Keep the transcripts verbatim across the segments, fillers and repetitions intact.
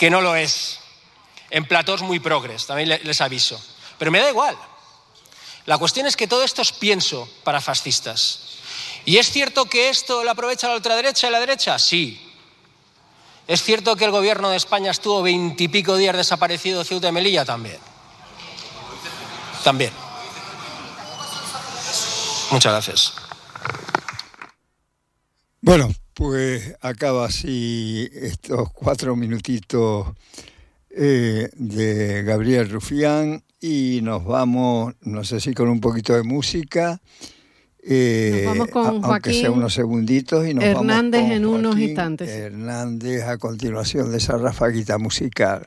que no lo es. En platós muy progres, también les aviso. Pero me da igual. La cuestión es que todo esto es pienso para fascistas. ¿Y es cierto que esto lo aprovecha la ultraderecha y la derecha? Sí. ¿Es cierto que el gobierno de España estuvo veintipico días desaparecido de Ceuta y Melilla? También. También. Muchas gracias. Bueno, pues acaba así estos cuatro minutitos eh, de Gabriel Rufián y nos vamos, no sé si con un poquito de música, eh, nos vamos con a, aunque sea unos segunditos, y nos Hernández vamos con en Joaquín unos instantes. Hernández a continuación de esa rafaguita musical.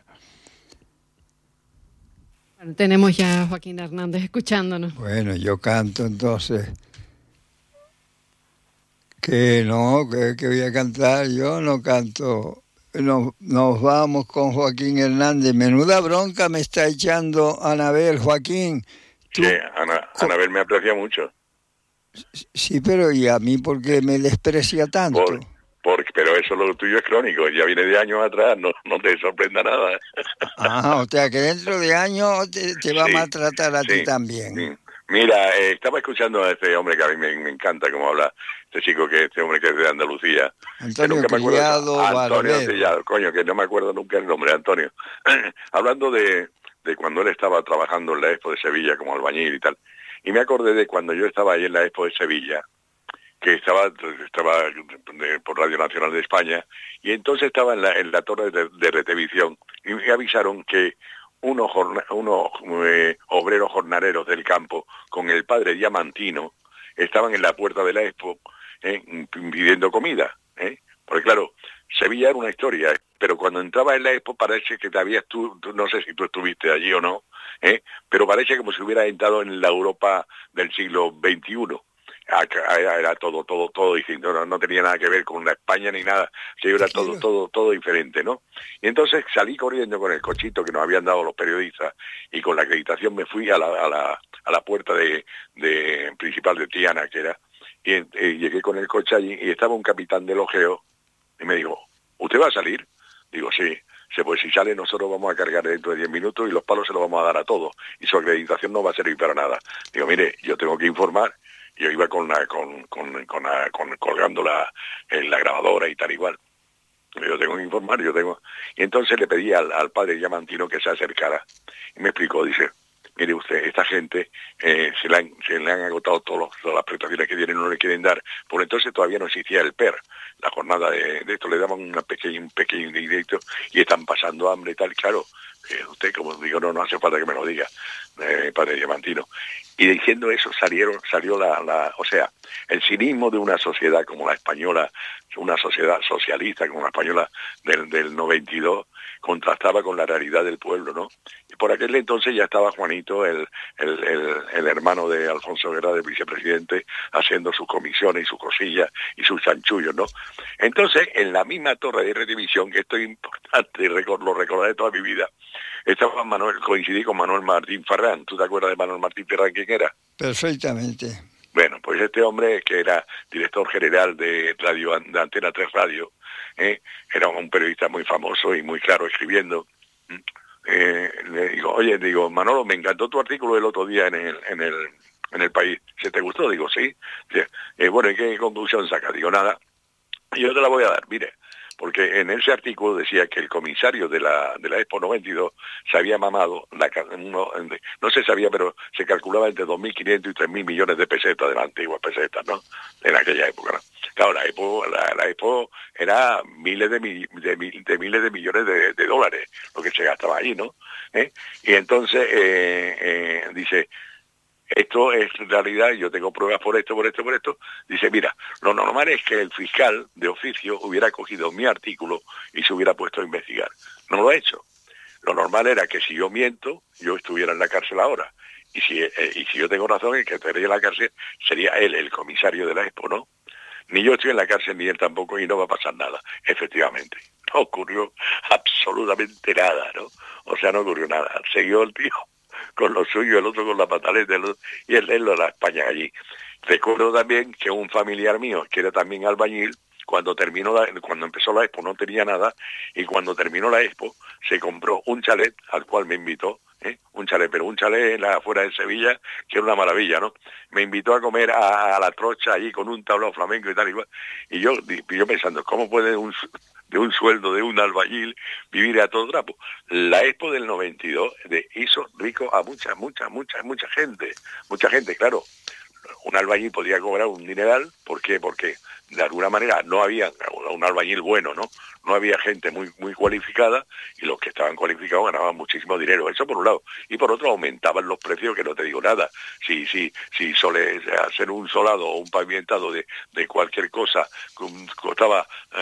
Bueno, tenemos ya a Joaquín Hernández escuchándonos. Bueno, yo canto entonces. Que no, que, que voy a cantar, yo no canto. Nos, nos vamos con Joaquín Hernández. Menuda bronca me está echando Anabel, Joaquín. ¿Tú? Sí, Ana, Anabel me aprecia mucho. Sí, pero ¿y a mí por qué me desprecia tanto? Por, por, pero eso lo tuyo es crónico, ya viene de años atrás, no, no te sorprenda nada. Ah, o sea que dentro de años te, te va sí, a maltratar a sí, ti también. Sí. Mira, eh, estaba escuchando a este hombre que a mí me, me encanta cómo habla, este chico, que este hombre que es de Andalucía. Antonio que nunca Criado, me acuerdo, Antonio Criado, coño, que no me acuerdo nunca el nombre, Antonio. Hablando de, de cuando él estaba trabajando en la Expo de Sevilla como albañil y tal, y me acordé de cuando yo estaba ahí en la Expo de Sevilla, que estaba estaba de, por Radio Nacional de España, y entonces estaba en la, en la torre de, de Retevisión, y me avisaron que unos, jorna, unos eh, obreros jornaleros del campo con el padre Diamantino estaban en la puerta de la Expo eh, pidiendo comida, eh, porque claro, Sevilla era una historia, eh, pero cuando entraba en la Expo parece que te habías tú, tú, no sé si tú estuviste allí o no, eh, pero parece como si hubiera entrado en la Europa del siglo veintiuno. Era, era todo, todo, todo distinto, no, no tenía nada que ver con la España ni nada, sí, era todo, todo, todo diferente, ¿no? Y entonces salí corriendo con el cochito que nos habían dado los periodistas y con la acreditación me fui a la, a la, a la puerta de, de principal de Tiana, que era, y, y llegué con el coche allí y estaba un capitán del ojeo y me dijo, ¿usted va a salir? Digo, sí. Pues si sale nosotros vamos a cargar dentro de diez minutos y los palos se los vamos a dar a todos y su acreditación no va a servir para nada. Digo, mire, yo tengo que informar. Yo iba con la, con, con, con, la, con colgando la, en la grabadora y tal igual. Yo tengo que informar, yo tengo... Y entonces le pedí al, al padre Diamantino que se acercara y me explicó, dice, mire usted, esta gente eh, se, le han, se le han agotado todos los, todas las prestaciones que tienen, no le quieren dar. Por entonces todavía no existía el P E R, la jornada de, de esto, le daban una pequeña, un pequeño indirecto y están pasando hambre y tal. Claro, eh, usted, como digo, no, no hace falta que me lo diga, eh, padre Diamantino. Y diciendo eso salieron, salió la, la, o sea, el cinismo de una sociedad como la española, una sociedad socialista como la española del, del noventa y dos, contrastaba con la realidad del pueblo, ¿no? Y por aquel entonces ya estaba Juanito, el, el, el, el hermano de Alfonso Guerra, del vicepresidente, haciendo sus comisiones y sus cosillas y sus chanchullos, ¿no? Entonces, en la misma torre de Retevisión, que esto es importante, lo recordaré toda mi vida, estaba Manuel, coincidí con Manuel Martín Ferrán. ¿Tú te acuerdas de Manuel Martín Ferrán quién era? Perfectamente. Bueno, pues este hombre, que era director general de radio de Antena tres Radio, ¿eh? Era un periodista muy famoso y muy claro escribiendo. Eh, le digo, oye, digo, Manolo, me encantó tu artículo el otro día en el, en el, en el País. ¿Se te gustó? Digo, sí. Eh, bueno, ¿y qué conclusión saca? Digo, nada. Yo te la voy a dar, mire. Porque en ese artículo decía que el comisario de la de la Expo noventa y dos se había mamado, la, no, no se sabía, pero se calculaba entre dos mil quinientos y tres mil millones de pesetas, de las antiguas pesetas, ¿no? En aquella época, ¿no? Claro, la Expo, la, la Expo era miles de, mi, de, de miles de millones de, de dólares, lo que se gastaba ahí, ¿no? ¿Eh? Y entonces, eh, eh, dice... Esto es realidad, yo tengo pruebas por esto, por esto, por esto. Dice, mira, lo normal es que el fiscal de oficio hubiera cogido mi artículo y se hubiera puesto a investigar. No lo ha hecho. Lo normal era que si yo miento, yo estuviera en la cárcel ahora. Y si, eh, y si yo tengo razón, el que estaría en la cárcel sería él, el comisario de la Expo, ¿no? Ni yo estoy en la cárcel, ni él tampoco, y no va a pasar nada. Efectivamente, no ocurrió absolutamente nada, ¿no? O sea, no ocurrió nada. Siguió el tío con lo suyo, el otro con la pataleta, el otro, y él, él lo de la España allí. Recuerdo también que un familiar mío, que era también albañil, cuando terminó la, cuando empezó la Expo no tenía nada, y cuando terminó la Expo se compró un chalet al cual me invitó, ¿eh? un chalet, pero un chalet en la afuera de Sevilla, que era una maravilla, ¿no? Me invitó a comer a, a la trocha allí con un tablao flamenco y tal y cual, y yo, yo pensando, ¿cómo puede un, de un sueldo de un albañil vivir a todo trapo? La Expo del noventa y dos de, hizo rico a mucha, mucha, mucha, mucha gente, mucha gente, claro. Un albañil podía cobrar un dineral, ¿por qué? Porque de alguna manera no había un albañil bueno, ¿no? No había gente muy muy cualificada, y los que estaban cualificados ganaban muchísimo dinero, eso por un lado. Y por otro aumentaban los precios, que no te digo nada. Si si si sole hacer un solado o un pavimentado de, de cualquier cosa costaba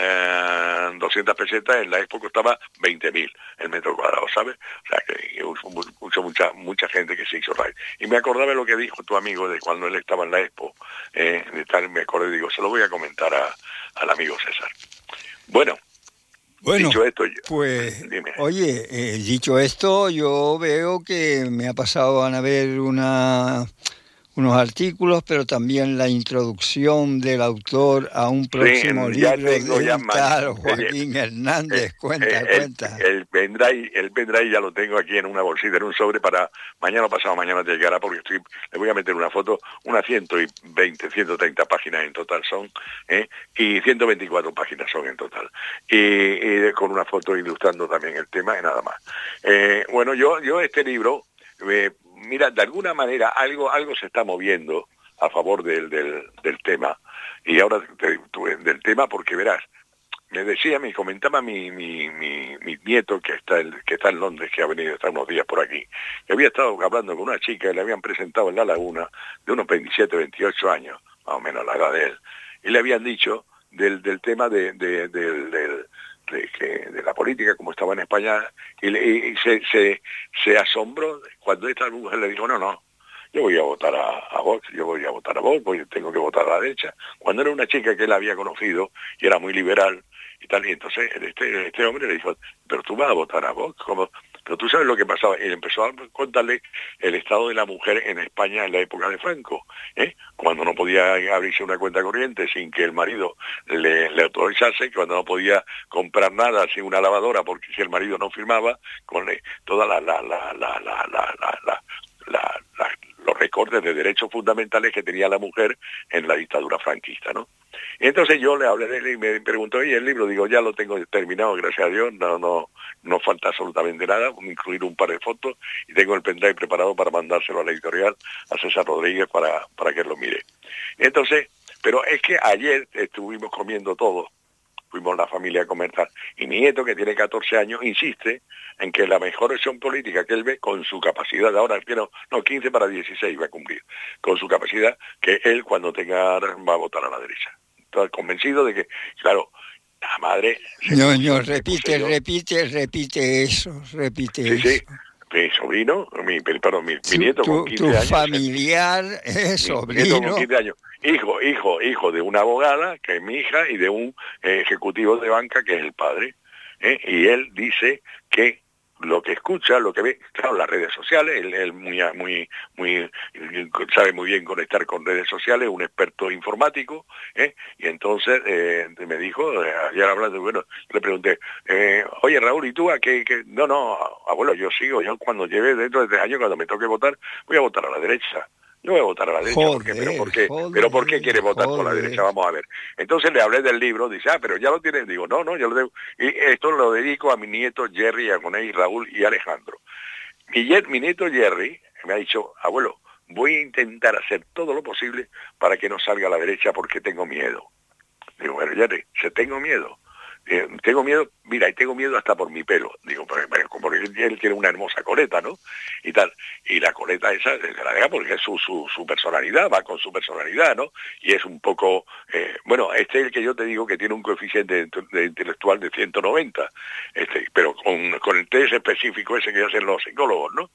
eh, doscientas pesetas, en la Expo costaba veinte mil el metro cuadrado, ¿sabes? O sea que mucho, mucha mucha gente que se hizo raíz. Y me acordaba de lo que dijo tu amigo de cuando él estaba en la Expo, eh, de tal, me acordé, digo, se lo voy a comentar a, al amigo César. Bueno, Bueno, dicho esto, yo, pues, dime. Oye, eh, dicho esto, yo veo que me ha pasado a ver una, unos artículos, pero también la introducción del autor a un próximo sí, ya libro tengo del ya tal Joaquín eh, Hernández. eh, Cuenta, eh, cuenta. El, el pendrive, el pendrive ya lo tengo aquí en una bolsita, en un sobre, para mañana o pasado mañana te llegará, porque estoy, le voy a meter una foto, unas ciento veinte, ciento treinta páginas en total son, ¿eh? y ciento veinticuatro páginas son en total. Y, y con una foto ilustrando también el tema y nada más. Eh, bueno, yo, yo este libro, eh, mira, de alguna manera algo, algo se está moviendo a favor del, del, del tema, y ahora te, te, del tema, porque verás, me decía, me comentaba mi, mi, mi, mi nieto que está, el, que está en Londres, que ha venido a estar unos días por aquí, que había estado hablando con una chica y le habían presentado en La Laguna, de unos veintisiete, veintiocho años, más o menos la edad de él, y le habían dicho del, del tema de, de, de, de, de, de, de la política, como estaba en España, y, le, y se, se, se asombró cuando esta mujer le dijo, no, no, yo voy a votar a, a Vox, yo voy a votar a Vox, porque tengo que votar a la derecha. Cuando era una chica que él había conocido y era muy liberal y tal, y entonces este, este hombre le dijo, pero tú vas a votar a Vox, ¿cómo? Pero tú sabes lo que pasaba. Y empezó a contarle el estado de la mujer en España en la época de Franco, ¿eh? Cuando no podía abrirse una cuenta corriente sin que el marido le, le autorizase, cuando no podía comprar nada sin una lavadora, porque si el marido no firmaba, con le, toda la la la la la la la, la, la, la los recortes de derechos fundamentales que tenía la mujer en la dictadura franquista, ¿no? Y entonces yo le hablé de él y me preguntó, oye, el libro, digo, ya lo tengo terminado, gracias a Dios, no no no falta absolutamente nada, incluir un par de fotos, y tengo el pendrive preparado para mandárselo a la editorial, a César Rodríguez, para, para que lo mire. Entonces, pero es que ayer estuvimos comiendo todos, fuimos la familia a comer tal, y mi nieto, que tiene catorce años, insiste en que la mejor opción política que él ve, con su capacidad, ahora no, no, quince para dieciséis va a cumplir, con su capacidad, que él cuando tenga va a votar a la derecha. Estoy convencido de que, claro, la madre... No, no, repite, repite, repite eso, repite sí, eso. Sí. Mi sobrino, mi, perdón, mi, mi nieto tu, con quince tu años. familiar es sobrino. Mi nieto con quince años. Hijo, hijo, hijo de una abogada, que es mi hija, y de un eh, ejecutivo de banca, que es el padre. ¿eh? Y él dice que lo que escucha, lo que ve, claro, las redes sociales, él, él muy, muy, muy, sabe muy bien conectar con redes sociales, un experto informático, ¿eh? y entonces eh, me dijo, eh, ayer hablando, bueno, le pregunté, eh, oye Raúl, ¿y tú a qué, qué? No, no, abuelo, yo sigo, yo cuando lleve dentro de tres años, cuando me toque votar, voy a votar a la derecha. Yo voy a votar a la derecha, joder, ¿por qué? ¿Pero por qué? Joder, ¿Pero por qué quiere votar joder. por la derecha? Vamos a ver. Entonces le hablé del libro, dice, ah, pero ya lo tienes. Digo, no, no, yo lo debo. Y esto lo dedico a mi nieto Jerry, a Gonei, Raúl y Alejandro. Mi, mi nieto Jerry me ha dicho, abuelo, voy a intentar hacer todo lo posible para que no salga a la derecha porque tengo miedo. Digo, bueno, Jerry, se tengo miedo. Eh, tengo miedo, mira, y tengo miedo hasta por mi pelo. Digo, porque, porque él tiene una hermosa coleta, ¿no? Y tal. Y la coleta esa se la deja porque es su, su, su personalidad, va con su personalidad, ¿no? Y es un poco... Eh, bueno, este es el que yo te digo que tiene un coeficiente de, de intelectual de ciento noventa, este, pero con, con el test específico ese que hacen los psicólogos, ¿no?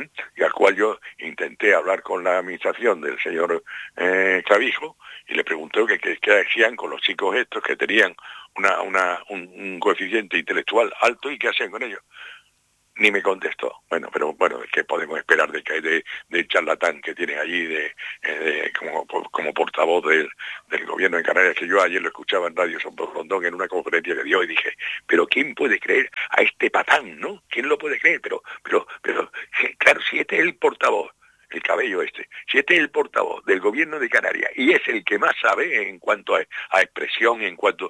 Y al cual yo intenté hablar con la administración del señor eh, Clavijo y le pregunté qué que, que hacían con los chicos estos que tenían una, una, un, un coeficiente intelectual alto y qué hacían con ellos. Ni me contestó. Bueno, pero bueno, ¿qué podemos esperar de que de, de charlatán que tiene allí de, de como, como portavoz del, del gobierno de Canarias? Que yo ayer lo escuchaba en Radio San Rondón en una conferencia que dio y dije, pero ¿quién puede creer a este patán, no? ¿Quién lo puede creer? Pero, pero, pero, claro, si este es el portavoz, el cabello este, si este es el portavoz del gobierno de Canarias y es el que más sabe en cuanto a, a expresión, en cuanto...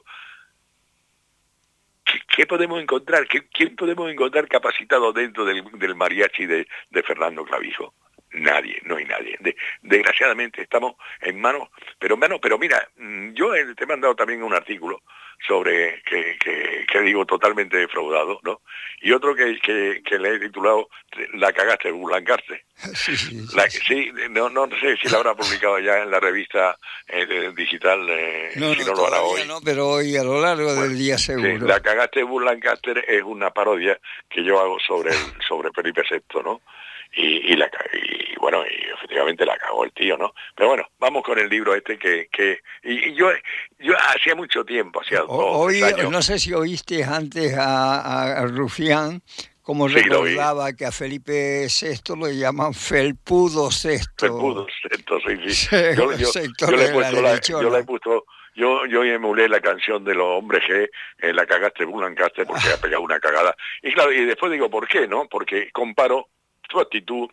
¿Qué podemos encontrar? ¿Qué, ¿Quién podemos encontrar capacitado dentro del, del mariachi de, de Fernando Clavijo? Nadie, no hay nadie. De, desgraciadamente estamos en manos, pero en manos, pero mira, yo te he mandado también un artículo sobre que, que, que digo totalmente defraudado, ¿no? Y otro que, que, que le he titulado La cagaste, Burlancaste. Sí, sí, sí, la, sí. sí no, no sé si la habrá publicado ya en la revista eh, digital, eh, no, si no, no lo hará todavía hoy. No, pero hoy a lo largo bueno, del día seguro. Sí, La cagaste, Burlancaster es una parodia que yo hago sobre el, sobre Felipe sexto, ¿no? Y, y, la, y bueno, y efectivamente la cagó el tío, ¿no? Pero bueno, vamos con el libro este que... que y, y yo yo hacía mucho tiempo, hacía dos, Hoy, años. No sé si oíste antes a, a Rufián, como sí, recordaba que a Felipe sexto lo llaman Felpudo sexto. Felpudo sexto, sí, sí. sí yo, yo, yo, le he puesto la, yo le he puesto... Yo, yo emulé la canción de los hombres G, eh, La cagaste, Burlancaster, porque ha pegado una cagada. Y claro, y después digo, ¿por qué, no? Porque comparo su actitud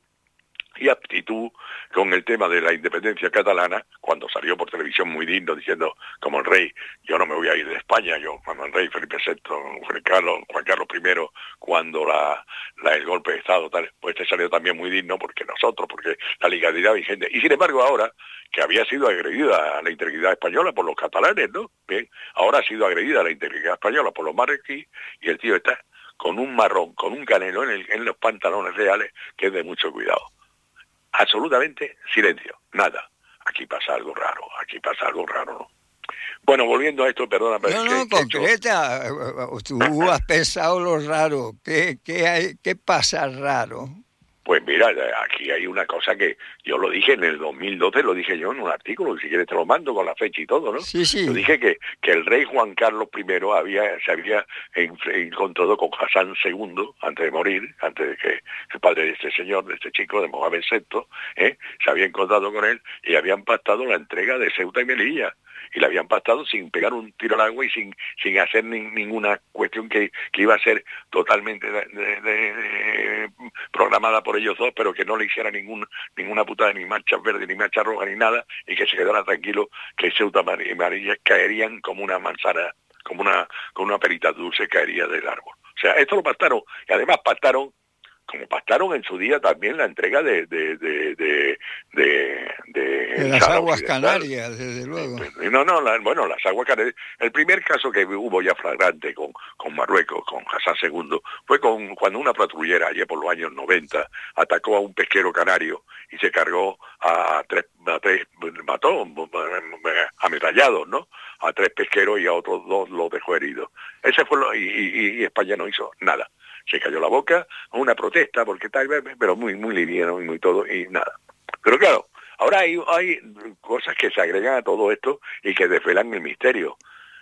y aptitud con el tema de la independencia catalana, cuando salió por televisión muy digno diciendo, como el rey, yo no me voy a ir de España, yo, como el rey Felipe sexto, Juan Carlos, Juan Carlos primero, cuando la, la el golpe de Estado, tal, pues este salió también muy digno porque nosotros, porque la legalidad vigente. Y sin embargo ahora, que había sido agredida la integridad española por los catalanes, ¿no? Bien, ahora ha sido agredida la integridad española por los marroquíes y el tío está con un marrón, con un canelo en, el, en los pantalones reales, que es de mucho cuidado. Absolutamente silencio, nada. Aquí pasa algo raro, aquí pasa algo raro, ¿no? Bueno, volviendo a esto, perdona. No, no, que, concreta, que tú has pensado lo raro, ¿qué, qué, hay, qué pasa raro? Pues mira, aquí hay una cosa que yo lo dije en el dos mil doce, lo dije yo en un artículo, si quieres te lo mando con la fecha y todo, ¿no? Sí, sí. Yo dije que, que el rey Juan Carlos primero había, se había encontrado con Hassan segundo, antes de morir, antes de que el padre de este señor, de este chico, de Mohamed sexto, ¿eh? se había encontrado con él y habían pactado la entrega de Ceuta y Melilla. Y la habían pactado sin pegar un tiro al agua y sin sin hacer ni, ninguna cuestión que, que iba a ser totalmente de, de, de, de, programada por ellos dos, pero que no le hiciera ningún ninguna putada, ni marchas verdes, ni marchas rojas, ni nada, y que se quedara tranquilo que Ceuta y Melilla caerían como una manzana, como una, como una perita dulce caería del árbol. O sea, esto lo pactaron, y además pactaron, como pactaron en su día también la entrega de de de de, de, de, de las aguas canarias, desde luego. No, no, la, bueno, las aguas canarias. El primer caso que hubo ya flagrante con, con Marruecos, con Hassan segundo, fue con cuando una patrullera, allá por los años noventa, atacó a un pesquero canario y se cargó a tres, a tres mató, ametrallados, ¿no? A tres pesqueros y a otros dos los dejó heridos. Ese fue lo, y, y, y España no hizo nada. Se cayó la boca, una protesta, porque tal vez, pero muy muy liviano y muy todo, y nada. Pero claro, ahora hay, hay cosas que se agregan a todo esto y que desvelan el misterio.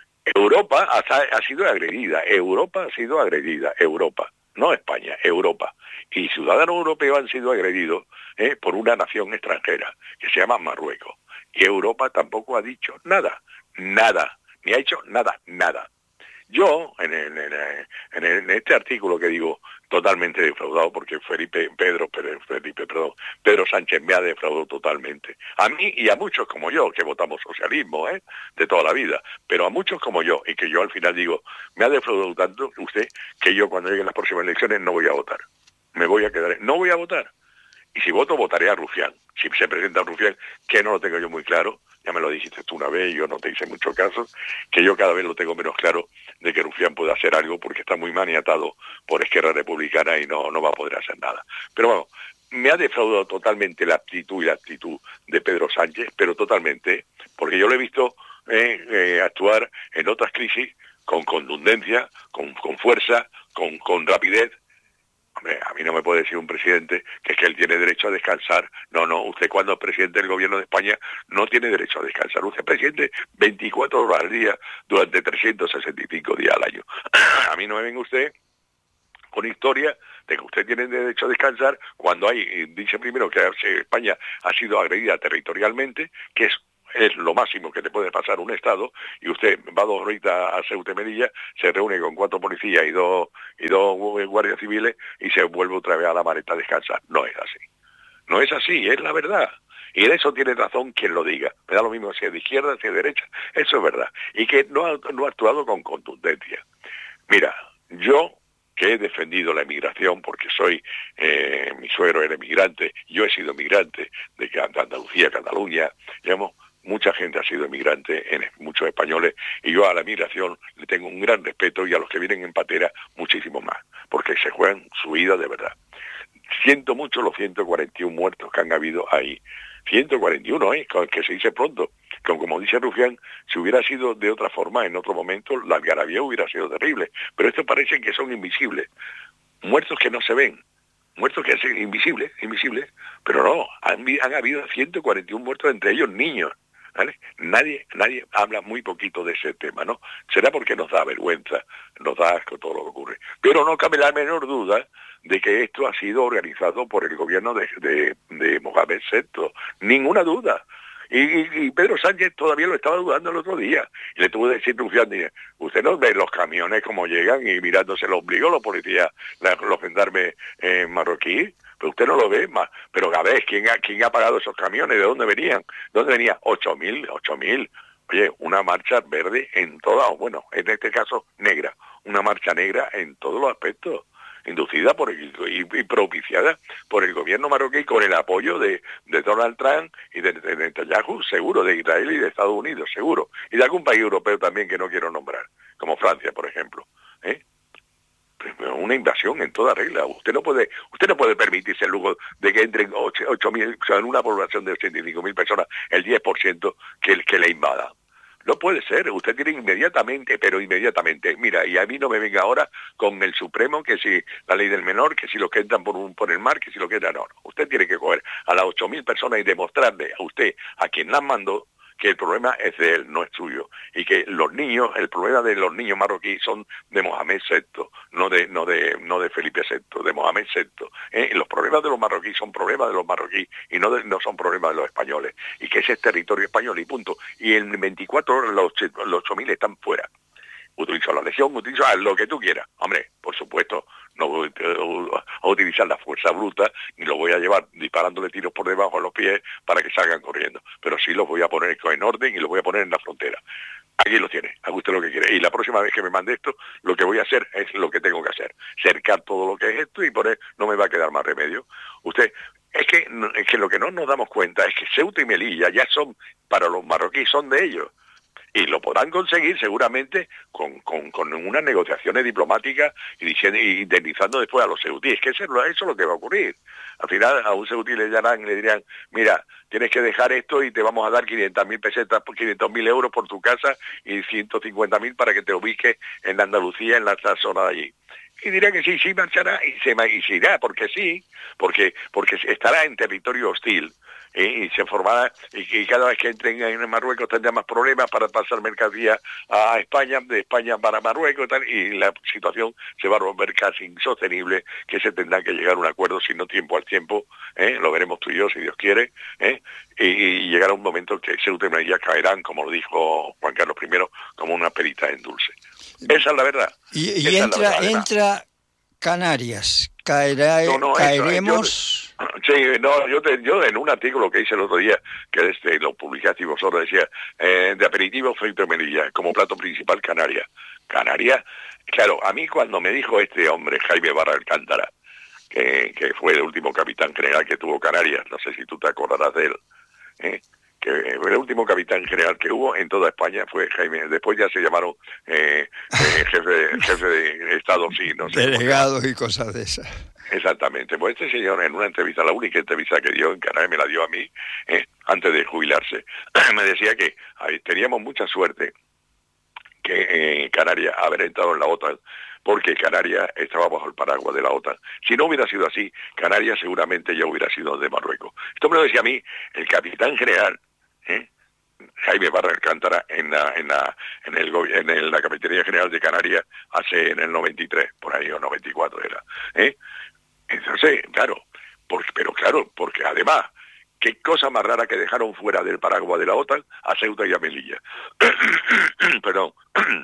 Europa ha, ha sido agredida, Europa ha sido agredida, Europa, no España, Europa. Y ciudadanos europeos han sido agredidos eh, por una nación extranjera, que se llama Marruecos. Y Europa tampoco ha dicho nada, nada, ni ha hecho nada, nada. Yo, en, el, en, el, en, el, en este artículo que digo totalmente defraudado, porque Felipe, Pedro, Felipe, perdón, Pedro Sánchez me ha defraudado totalmente. A mí y a muchos como yo, que votamos socialismo, ¿eh? de toda la vida, pero a muchos como yo, y que yo al final digo, me ha defraudado tanto usted, que yo cuando lleguen las próximas elecciones no voy a votar. Me voy a quedar, no voy a votar. Y si voto, votaré a Rufián. Si se presenta Rufián, que no lo tengo yo muy claro, ya me lo dijiste tú una vez y yo no te hice mucho caso, que yo cada vez lo tengo menos claro de que Rufián pueda hacer algo porque está muy maniatado por Esquerra Republicana y no, no va a poder hacer nada. Pero bueno, me ha defraudado totalmente la actitud y la actitud de Pedro Sánchez, pero totalmente, porque yo lo he visto eh, eh, actuar en otras crisis con contundencia, con, con fuerza, con, con rapidez. Hombre, a mí no me puede decir un presidente que es que él tiene derecho a descansar. No, no, usted cuando es presidente del gobierno de España no tiene derecho a descansar. Usted es presidente veinticuatro horas al día durante trescientos sesenta y cinco días al año. A mí no me venga usted con historia de que usted tiene derecho a descansar cuando hay, dice primero que España ha sido agredida territorialmente, que es es lo máximo que te puede pasar un Estado, y usted va dos horitas a Ceuta y Melilla, se reúne con cuatro policías y dos y dos guardias civiles y se vuelve otra vez a la maleta a descansar. No es así. No es así, es la verdad. Y en eso tiene razón quien lo diga. Me da lo mismo si es de izquierda, si es de derecha. Eso es verdad. Y que no ha, no ha actuado con contundencia. Mira, yo que he defendido la emigración porque soy, eh, mi suegro era emigrante, yo he sido emigrante de Andalucía, Cataluña, digamos, mucha gente ha sido emigrante, en muchos españoles, y yo a la migración le tengo un gran respeto, y a los que vienen en patera muchísimo más, porque se juegan su vida de verdad. Siento mucho los ciento cuarenta y uno muertos que han habido ahí. ciento cuarenta y uno, ¿eh? Que se dice pronto. Que como dice Rufián, si hubiera sido de otra forma, en otro momento, la algarabía hubiera sido terrible. Pero estos parecen que son invisibles. Muertos que no se ven. Muertos que son invisibles, invisibles. Pero no, han, han habido ciento cuarenta y uno muertos, entre ellos niños. ¿Vale? Nadie, nadie habla muy poquito de ese tema, ¿no? Será porque nos da vergüenza, nos da asco todo lo que ocurre. Pero no cabe la menor duda de que esto ha sido organizado por el gobierno de, de, de Mohamed sexto. Ninguna duda. Y, y, y Pedro Sánchez todavía lo estaba dudando el otro día. Y le tuvo que decir, usted no ve los camiones como llegan y mirándose el ombligo los policías, los gendarmes eh, marroquíes. Pero usted no lo ve más. Pero a ver, ¿quién ha, quién ha pagado esos camiones? ¿De dónde venían? ¿Dónde venían? ocho mil, ocho mil. Oye, una marcha verde en toda, o bueno, en este caso negra. Una marcha negra en todos los aspectos. Inducida por el, y, y propiciada por el gobierno marroquí con el apoyo de, de Donald Trump y de, de Netanyahu, seguro, de Israel y de Estados Unidos, seguro. Y de algún país europeo también que no quiero nombrar, como Francia, por ejemplo. ¿Eh? Una invasión en toda regla. Usted no puede usted no puede permitirse el lujo de que entren ocho mil, o sea, en una población de ochenta y cinco mil personas, el diez por ciento que, que le invada. No puede ser, usted tiene inmediatamente, pero inmediatamente, mira, y a mí no me venga ahora con el Supremo, que si la ley del menor, que si los que entran por, un, por el mar, que si los que entran, no, no. Usted tiene que coger a las ocho mil personas y demostrarle a usted, a quien las mandó, que el problema es de él, no es suyo, y que los niños, el problema de los niños marroquíes son de Mohamed sexto, no de no de no de Felipe sexto, de Mohamed sexto. ¿Eh? Los problemas de los marroquíes son problemas de los marroquíes y no de, no son problemas de los españoles, y que ese es territorio español y punto. Y en veinticuatro horas los, los ocho mil están fuera. Utilizo la legión, utilizo lo que tú quieras. Hombre, por supuesto, no voy a utilizar la fuerza bruta, ni lo voy a llevar disparándole tiros por debajo de los pies para que salgan corriendo. Pero sí los voy a poner en orden y los voy a poner en la frontera. Aquí lo tiene, haga usted lo que quiere. Y la próxima vez que me mande esto, lo que voy a hacer es lo que tengo que hacer. Cercar todo lo que es esto y poner, no me va a quedar más remedio. Usted... Es que, es que lo que no nos damos cuenta es que Ceuta y Melilla ya son, para los marroquíes, son de ellos. Y lo podrán conseguir seguramente con, con, con unas negociaciones diplomáticas y diciendo, y indemnizando después a los ceutíes, que eso, eso es lo que va a ocurrir. Al final a un ceutí le llamarán y le dirán, mira, tienes que dejar esto y te vamos a dar quinientas mil pesetas, quinientos mil euros por tu casa y ciento cincuenta mil para que te ubiques en Andalucía, en la zona de allí. Y dirá que sí, sí marchará y se, y se irá, porque sí, porque, porque estará en territorio hostil. Y, y se formará, y, y cada vez que entren en Marruecos tendrá más problemas para pasar mercancía a España, de España para Marruecos y tal, y la situación se va a volver casi insostenible, que se tendrá que llegar a un acuerdo, si no tiempo al tiempo, ¿eh? Lo veremos tú y yo, si Dios quiere, ¿eh? y, y llegará un momento en que Ceuta y Melilla caerán, como lo dijo Juan Carlos primero, como una perita en dulce. Esa es la verdad. Y, y entra, verdad, entra Canarias. Caerá, no, no, caeremos. Yo, sí, no, yo, te, yo en un artículo que hice el otro día, que este, lo publicaste vosotros, decía, eh, de aperitivo Ceuta y Melilla, como plato principal Canarias. Canarias, claro, a mí cuando me dijo este hombre, Jaime Barra Alcántara, que, que fue el último capitán general que tuvo Canarias, no sé si tú te acordarás de él, ¿eh? que el último capitán general que hubo en toda España fue Jaime. Después ya se llamaron eh, eh, jefe, jefe de Estado, sí, no sé. Delegados y cosas de esas. Exactamente. Pues este señor en una entrevista, la única entrevista que dio en Canarias, me la dio a mí, eh, antes de jubilarse, me decía que ay, teníamos mucha suerte que eh, Canarias haber entrado en la OTAN, porque Canarias estaba bajo el paraguas de la OTAN. Si no hubiera sido así, Canarias seguramente ya hubiera sido de Marruecos. Esto me lo decía a mí el capitán general, ¿eh? Jaime Barra Alcántara en la en la en el en el, la Cafetería General de Canarias hace en el noventa y tres, por ahí, o noventa y cuatro era, ¿eh? Entonces, claro, porque, pero claro, porque además, qué cosa más rara que dejaron fuera del paraguas de la OTAN a Ceuta y a Melilla. Perdón.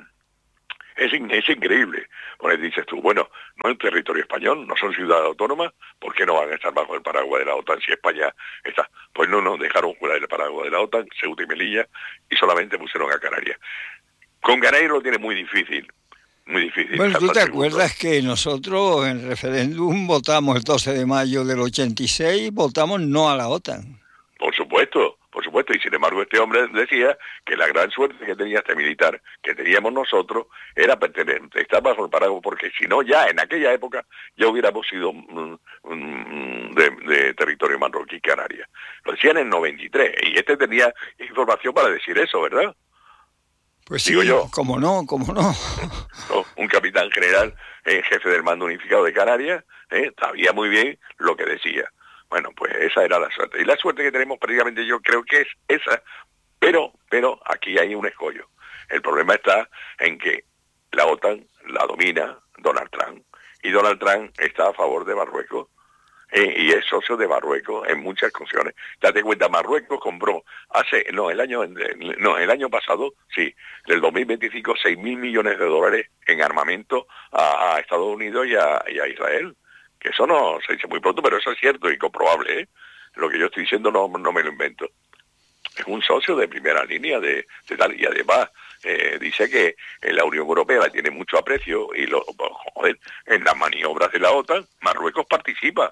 Es, in, es increíble. Porque dices tú, bueno, no es territorio español, no son ciudades autónomas, ¿por qué no van a estar bajo el paraguas de la OTAN si España está? Pues no, no, dejaron fuera del paraguas de la OTAN, Ceuta y Melilla, y solamente pusieron a Canarias. Con Canarias lo tiene muy difícil, muy difícil. Bueno, ¿tú te acuerdas que nosotros en el referéndum votamos el doce de mayo del ochenta y seis, votamos no a la OTAN? Por supuesto. Por supuesto, y sin embargo este hombre decía que la gran suerte que tenía este militar, que teníamos nosotros, era pertenecer, estar bajo el paraguas, porque si no, ya en aquella época ya hubiéramos sido mm, mm, de, de territorio marroquí Canarias. Lo decían en noventa y tres, y este tenía información para decir eso, ¿verdad? Pues Digo sí, yo. cómo no, cómo no. ¿No? Un capitán general, eh, jefe del mando unificado de Canarias, eh, sabía muy bien lo que decía. Bueno, pues esa era la suerte. Y la suerte que tenemos prácticamente yo creo que es esa, pero, pero aquí hay un escollo. El problema está en que la OTAN la domina Donald Trump, y Donald Trump está a favor de Marruecos, eh, y es socio de Marruecos en muchas cuestiones. Date cuenta, Marruecos compró hace, no, el año, no, el año pasado, sí, del dos mil veinticinco, seis mil millones de dólares en armamento a, a Estados Unidos y a, y a Israel. Que eso no se dice muy pronto, pero eso es cierto y comprobable, ¿eh? Lo que yo estoy diciendo no, no me lo invento. Es un socio de primera línea de, de tal, y además eh, dice que en la Unión Europea la tiene mucho aprecio, y lo, joder, en las maniobras de la OTAN, Marruecos participa.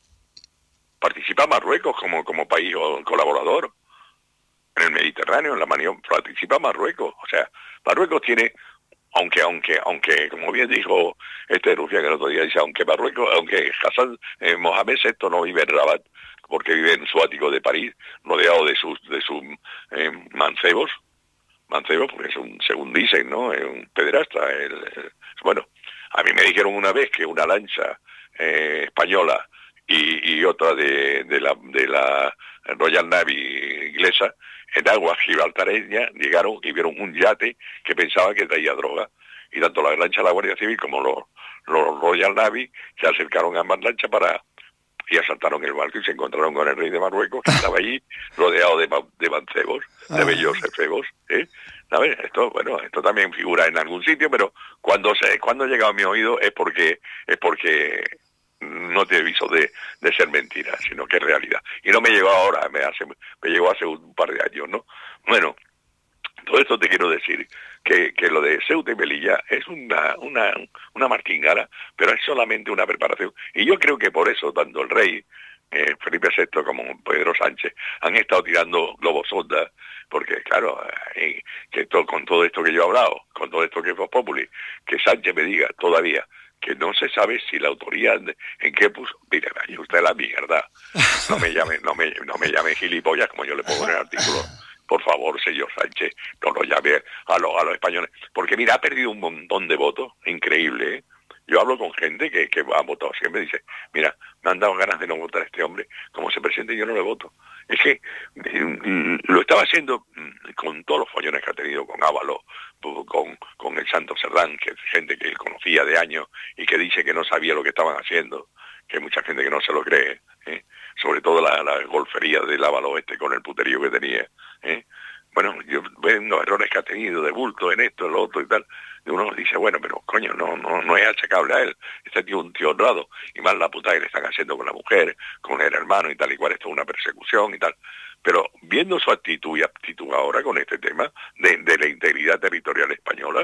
Participa Marruecos como, como país colaborador. En el Mediterráneo, en la maniobra, participa Marruecos. O sea, Marruecos tiene... Aunque, aunque, aunque, como bien dijo este Rufián el otro día, dice, aunque Marruecos, aunque Hassan eh, Mohamed sexto no vive en Rabat, porque vive en su ático de París, rodeado de sus, de sus eh, mancebos, mancebos, porque es un, según dicen, ¿no? Es un pederasta. El, el, bueno, a mí me dijeron una vez que una lancha eh, española y, y otra de, de la, de la Royal Navy inglesa, en aguas gibraltareñas llegaron y vieron un yate que pensaba que traía droga, y tanto la lancha de la Guardia Civil como los, los Royal Navy se acercaron a ambas lanchas para y asaltaron el barco, y se encontraron con el rey de Marruecos, que estaba allí rodeado de, de mancebos, de bellos efebos, ¿eh? ¿Sabes? Esto, bueno, esto también figura en algún sitio, pero cuando se cuando ha llegado a mi oído es porque es porque no tiene viso de, de ser mentira, sino que es realidad. Y no me llegó ahora, me hace me llegó hace un par de años, ¿no? Bueno, todo esto te quiero decir que, que lo de Ceuta y Melilla es una, una, una martingala, pero es solamente una preparación. Y yo creo que por eso tanto el rey, eh, Felipe sexto, como Pedro Sánchez han estado tirando globos sonda, porque claro, eh, que todo, con todo esto que yo he hablado, con todo esto que es Vox Populi, que Sánchez me diga todavía que no se sabe si la autoría en qué puso. Mire, vaya usted la mierda. No me llame, no me, no me llame gilipollas como yo le pongo en el artículo. Por favor, señor Sánchez, no lo llame a los, a los españoles. Porque mira, ha perdido un montón de votos, increíble, ¿eh? Yo hablo con gente que, que ha votado siempre, dice, mira, me han dado ganas de no votar a este hombre, como se presente yo no le voto. Es que mm, lo estaba haciendo mm, con todos los follones que ha tenido, con Ábalos, con, con el Santo Cerdán, que es gente que él conocía de años y que dice que no sabía lo que estaban haciendo, que hay mucha gente que no se lo cree, ¿eh? Sobre todo la, la golfería del Ábalos este con el puterío que tenía, ¿eh? Bueno, yo veo los errores que ha tenido de bulto en esto, en lo otro y tal, y uno dice, bueno, pero coño, no no no es achacable a él, este tío es un tío honrado, y más la puta que le están haciendo con la mujer, con el hermano y tal y cual, esto es una persecución y tal, pero viendo su actitud y aptitud ahora con este tema de, de la integridad territorial española,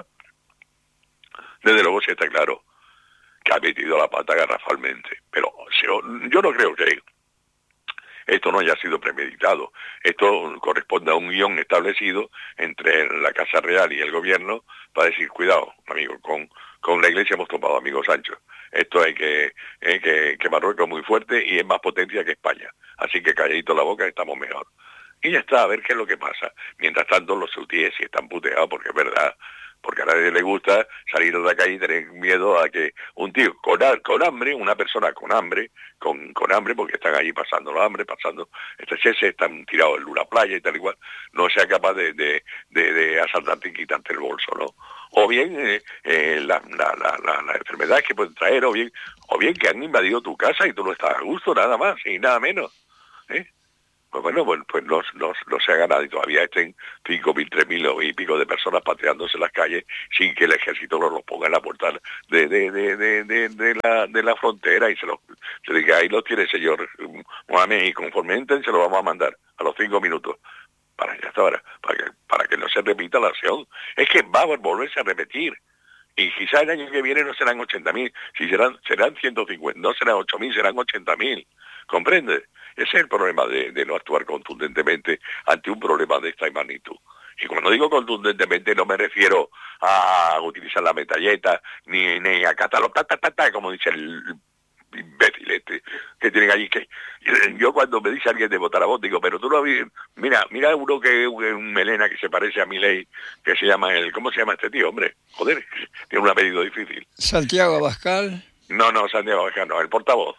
desde luego sí está claro que ha metido la pata garrafalmente, pero yo, yo no creo que esto no haya sido premeditado. Esto corresponde a un guión establecido entre la Casa Real y el gobierno para decir, cuidado, amigo, con, con la Iglesia hemos topado, amigo Sancho. Esto hay que, eh, que, que Marruecos es muy fuerte y es más potencia que España. Así que calladito la boca, estamos mejor. Y ya está, a ver qué es lo que pasa. Mientras tanto, los sautíes sí están puteados, porque es verdad, porque a nadie le gusta salir a la calle y tener miedo a que un tío con, con hambre, una persona con hambre, con, con hambre, porque están ahí pasando la hambre, pasando estrecheces, están tirados en una playa y tal igual, no sea capaz de, de, de, de asaltarte y quitarte el bolso, ¿no? O bien eh, eh, las la, la, la, la enfermedades que pueden traer, o bien, o bien que han invadido tu casa y tú no estás a gusto, nada más y nada menos, ¿eh? Pues bueno, pues, pues no, no, no se haga nada y todavía estén cinco mil, tres mil y pico de personas pateándose en las calles sin que el ejército los, los ponga en la puerta de, de, de, de, de, de, la, de la frontera y se los se diga, ahí los tiene señor Mohamed y conforme entren se lo vamos a mandar a los cinco minutos. Para ya está, para, para, que, para que no se repita la acción. Es que va a volverse a repetir. Y quizás el año que viene no serán ochenta mil, si serán, serán ciento cincuenta, no serán ocho mil, serán ochenta mil. ¿Comprende? Ese es el problema de, de no actuar contundentemente ante un problema de esta magnitud. Y cuando digo contundentemente no me refiero a utilizar la metralleta, ni, ni a catarlo, ta, ta, ta, ta, como dice el imbécil este, que tienen allí. Que yo cuando me dice alguien de votar a voto, digo, pero tú lo vi, mira, mira uno que es un melena que se parece a Milei, que se llama el, ¿cómo se llama este tío, hombre? Joder, tiene un apellido difícil. Santiago Abascal. No, no, Santiago Abascal, no, el portavoz.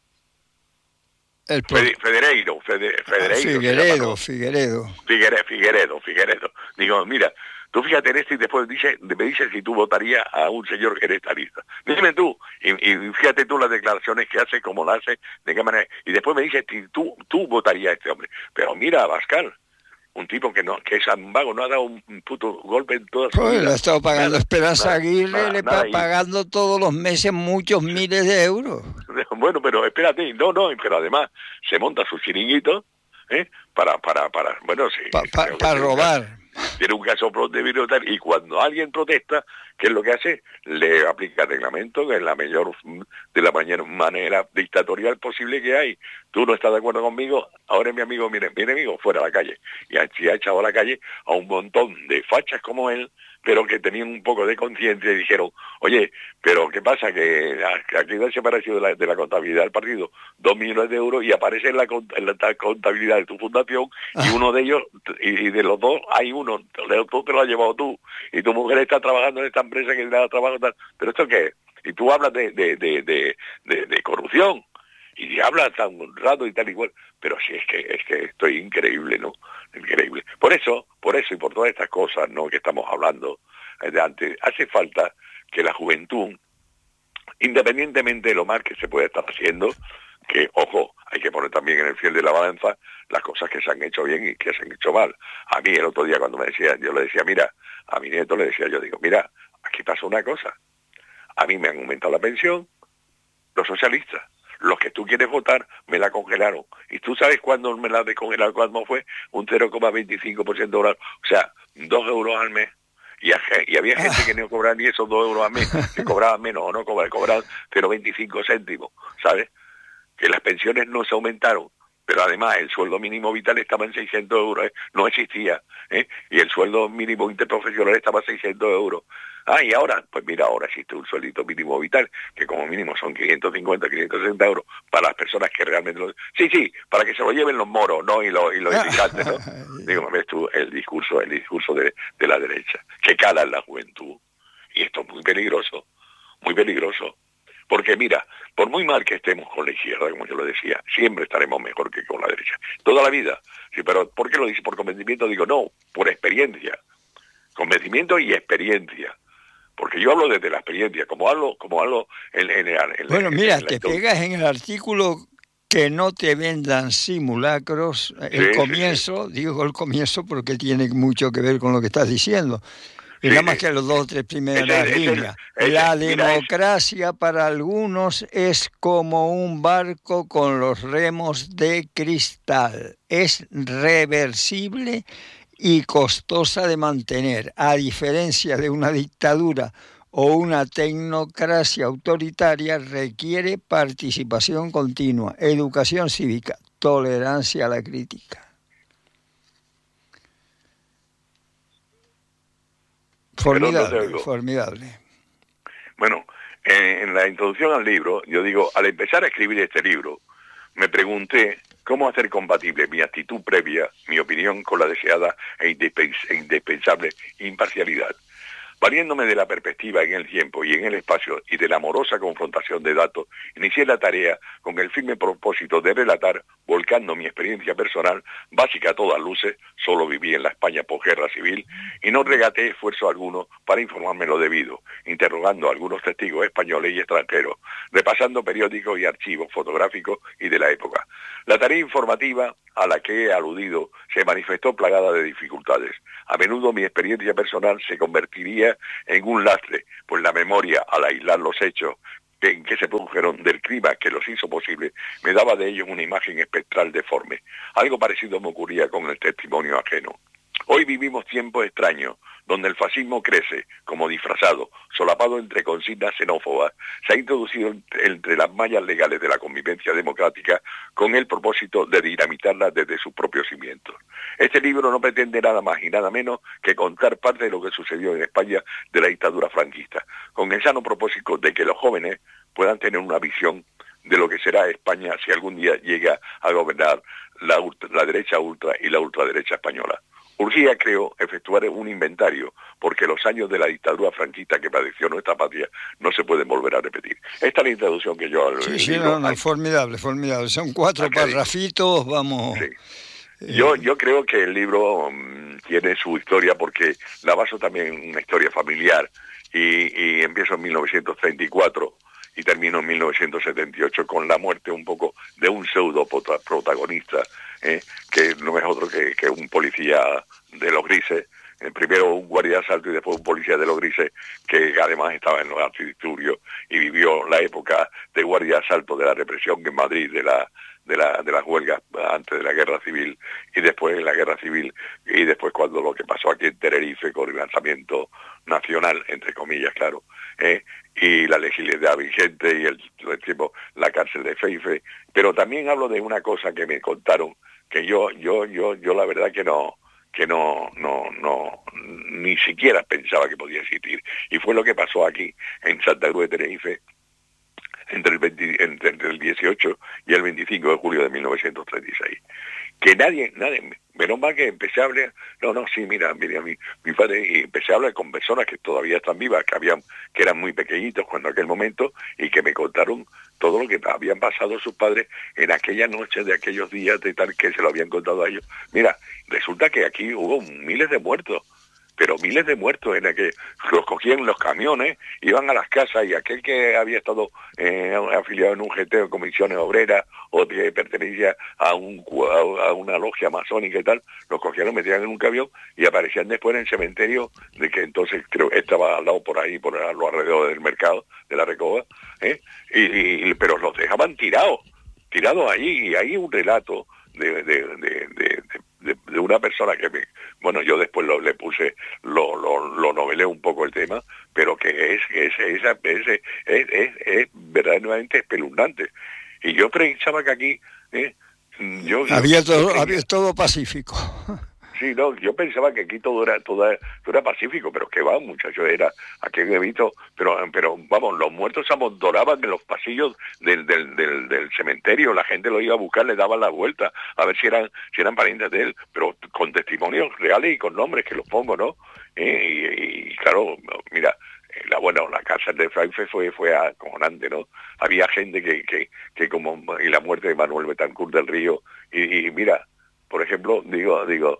El por... Federeiro, Fede, Federeiro. Figueredo, llama, ¿no? Figueredo. Figueredo, Figueredo, Figueredo. Digo, mira, tú fíjate en esto y después dice, me dices si tú votarías a un señor que en esta lista. Dime tú, y, y fíjate tú las declaraciones que hace, cómo la hace, de qué manera, y después me dices si tú, tú votarías a este hombre. Pero mira, Abascal, un tipo que no, que es un vago, no ha dado un puto golpe en toda su pues vida. Le ha estado pagando nada, Esperanza nada, Aguirre, nada, le está pagando y... todos los meses muchos miles de euros. Bueno, pero espérate, no, no, pero además se monta su chiringuito, ¿eh? Para, para, para, bueno, sí. Pa, pa, para robar. Tiene un caso de tal y cuando alguien protesta, ¿qué es lo que hace? Le aplica el reglamento, que es la mayor, de la mayor manera dictatorial posible que hay. Tú no estás de acuerdo conmigo, ahora es mi amigo, mire, mi enemigo, fuera a la calle. Y así ha echado a la calle a un montón de fachas como él, pero que tenían un poco de conciencia y dijeron, oye, pero ¿qué pasa? Que aquí ha desaparecido de la, de la contabilidad del partido dos millones de euros y aparece en la, en la contabilidad de tu fundación y uno de ellos, y, y de los dos hay uno, tú te lo has llevado tú y tu mujer está trabajando en esta empresa que le da trabajo tal, pero ¿esto qué es? Y tú hablas de, de, de, de, de, de corrupción y hablas tan un rato y tal igual, pero sí es que es que esto es increíble, ¿no? Increíble. Por eso, por eso y por todas estas cosas, ¿no? Que estamos hablando de antes, hace falta que la juventud, independientemente de lo mal que se puede estar haciendo, que, ojo, hay que poner también en el fiel de la balanza las cosas que se han hecho bien y que se han hecho mal. A mí el otro día cuando me decía, yo le decía, mira, a mi nieto le decía, yo digo, mira, aquí pasa una cosa, a mí me han aumentado la pensión, los socialistas, los que tú quieres votar me la congelaron. ¿Y tú sabes cuándo me la descongelaron? ¿Cuándo fue? Un cero coma veinticinco por ciento de o sea, dos euros al mes. Y, y había gente que no cobraba ni esos dos euros al mes, que cobraban menos o no cobraban, cobraban cero coma veinticinco céntimos, ¿sabes? Que las pensiones no se aumentaron, pero además el sueldo mínimo vital estaba en seiscientos euros, ¿eh? No existía, ¿eh? Y el sueldo mínimo interprofesional estaba en seiscientos euros. Ah, y ahora, pues mira, ahora existe un sueldito mínimo vital, que como mínimo son quinientos cincuenta, quinientos sesenta euros para las personas que realmente lo... Sí, sí, para que se lo lleven los moros, ¿no? Y los, y los inmigrantes, ¿no? Digo, ves tú, el discurso, el discurso de, de la derecha, que cala en la juventud. Y esto es muy peligroso, muy peligroso. Porque mira, por muy mal que estemos con la izquierda, como yo lo decía, siempre estaremos mejor que con la derecha. Toda la vida. Sí, pero ¿por qué lo dice? ¿Por convencimiento? Digo, no, por experiencia. Convencimiento y experiencia. Porque yo hablo desde la experiencia, como hablo, como hablo en, en, en, en Bueno, en, mira, en te pegas en el artículo que no te vendan simulacros. El sí, comienzo, sí, sí. digo el comienzo porque tiene mucho que ver con lo que estás diciendo. Y sí, nada más que los dos o tres primeras ese, líneas. Ese, la ese, democracia mira, para algunos es como un barco con los remos de cristal. Es reversible y costosa de mantener, a diferencia de una dictadura o una tecnocracia autoritaria, requiere participación continua, educación cívica, tolerancia a la crítica. Formidable, no formidable. Bueno, eh, en la introducción al libro, yo digo, al empezar a escribir este libro, me pregunté cómo hacer compatible mi actitud previa, mi opinión, con la deseada e indispensable imparcialidad. Valiéndome de la perspectiva en el tiempo y en el espacio y de la amorosa confrontación de datos, inicié la tarea con el firme propósito de relatar, volcando mi experiencia personal, básica a todas luces, solo viví en la España posguerra civil, y no regateé esfuerzo alguno para informarme lo debido, interrogando a algunos testigos españoles y extranjeros, repasando periódicos y archivos fotográficos y de la época. La tarea informativa a la que he aludido se manifestó plagada de dificultades. A menudo mi experiencia personal se convertiría en un lastre, pues la memoria, al aislar los hechos en que se produjeron del clima que los hizo posible, me daba de ellos una imagen espectral deforme. Algo parecido me ocurría con el testimonio ajeno. Hoy vivimos tiempos extraños, donde el fascismo crece, como disfrazado, solapado entre consignas xenófobas, se ha introducido entre las mallas legales de la convivencia democrática con el propósito de dinamitarla desde sus propios cimientos. Este libro no pretende nada más y nada menos que contar parte de lo que sucedió en España de la dictadura franquista, con el sano propósito de que los jóvenes puedan tener una visión de lo que será España si algún día llega a gobernar la, ultra, la derecha ultra y la ultraderecha española. Urgía, creo, efectuar un inventario, porque los años de la dictadura franquista que padeció nuestra patria no se pueden volver a repetir. Esta es la introducción que yo... Sí, sí, no, no, formidable, formidable. Son cuatro parrafitos, vamos... Sí. Yo, yo creo que el libro um, tiene su historia, porque la baso también en una historia familiar, y, y empiezo en mil novecientos treinta y cuatro y termino en mil novecientos setenta y ocho con la muerte un poco de un pseudo protagonista, eh, que no es otro que, que un policía de Los Grises, eh, primero un guardia de asalto y después un policía de Los Grises, que además estaba en los antidisturbios y vivió la época de guardia de asalto de la represión en Madrid, de la de la de las huelgas antes de la guerra civil y después de la guerra civil, y después cuando lo que pasó aquí en Tenerife con el lanzamiento nacional, entre comillas, claro, eh, y la legislación vigente y el, el tiempo, la cárcel de Feife. Pero también hablo de una cosa que me contaron, que yo yo yo yo la verdad que no que no no no ni siquiera pensaba que podía existir, y fue lo que pasó aquí en Santa Cruz de Tenerife entre el, veinte, entre, entre el dieciocho y el veinticinco de julio de mil novecientos treinta y seis. Que nadie, nadie, menos mal que empecé a hablar, no, no, sí, mira, mira, mi, mi padre, y empecé a hablar con personas que todavía están vivas, que habían, que eran muy pequeñitos cuando aquel momento, y que me contaron todo lo que habían pasado sus padres en aquella noche de aquellos días de tal que se lo habían contado a ellos. Mira, resulta que aquí hubo miles de muertos, pero miles de muertos en el que los cogían los camiones, iban a las casas, y aquel que había estado eh, afiliado en un G T o comisiones obreras o que pertenecía a, un, a una logia masónica y tal, los cogían, los metían en un camión y aparecían después en el cementerio, de que entonces creo que estaba al lado por ahí, por los alrededores del mercado, de la Recoba, ¿eh? y, y, pero los dejaban tirados, tirados allí, y hay un relato de, de, de, de, de, de una persona que me, bueno, yo después lo, le puse, lo, lo, lo novelé un poco el tema, pero que es, es, es, es, es, es, es verdaderamente espeluznante. Y yo pensaba que aquí, eh, yo, había, yo, todo, yo, había todo pacífico. Sí, no, yo pensaba que aquí todo era todo era, todo era pacífico, pero que va, muchachos, era aquí he visto, pero pero vamos, los muertos se amontonaban en los pasillos del, del, del, del cementerio, la gente lo iba a buscar, le daban la vuelta a ver si eran si eran parientes de él, pero con testimonios reales y con nombres que los pongo, ¿no? Eh, y, y claro, mira, la bueno, la cárcel de Feife fue fue acojonante, ¿no? Había gente que que que como y la muerte de Manuel Betancourt del Río, y, y mira, por ejemplo, digo digo